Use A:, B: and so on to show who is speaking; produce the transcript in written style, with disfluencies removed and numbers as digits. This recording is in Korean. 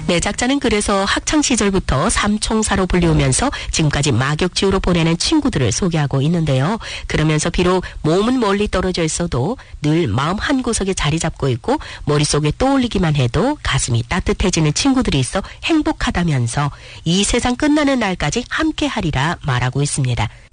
A: 네, 작자는 그래서 학창시절부터 삼총사로 불리우면서 지금까지 막역지우로 보내는 친구들을 소개하고 있는데요. 그러면서 비록 몸은 멀리 떨어져 있어도 늘 마음 한구석에 자리 잡고 있고 머릿속에 떠올리기만 해도 가슴이 따뜻해지는 친구들이 있어 행복하다면서 이 세상 끝나는 날까지 함께하리라 말하고 있습니다.